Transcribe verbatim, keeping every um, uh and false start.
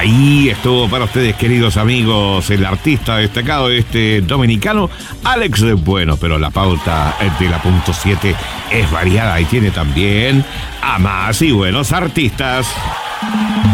Ahí estuvo para ustedes, queridos amigos, el artista destacado este dominicano, Alex Bueno, pero la pauta de la punto siete es variada y tiene también a más y buenos artistas.